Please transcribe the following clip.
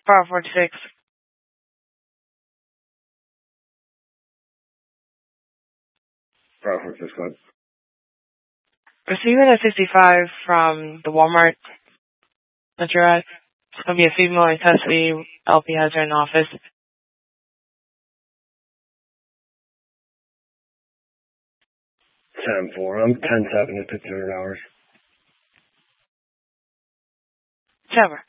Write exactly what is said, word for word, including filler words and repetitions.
Bravo forty-six. Bravo forty-six, go ahead. Receiving a sixty-five from the Walmart that you're at. It's going to be a female in custody. L P has her in office. ten four. I'm ten seven at fifteen hundred hours. Trevor.